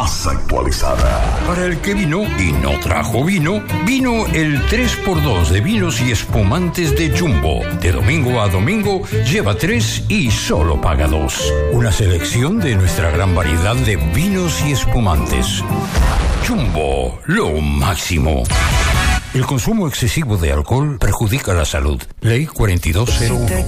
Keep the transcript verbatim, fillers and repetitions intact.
más actualizada. Para el que vino y no trajo vino, vino el tres por dos de vinos y espumantes de Jumbo. De domingo a domingo, lleva tres y solo paga dos. Una selección de nuestra gran variedad de vinos y espumantes. Jumbo, lo máximo. El consumo excesivo de alcohol perjudica la salud. Ley cuarenta y dos cero uno.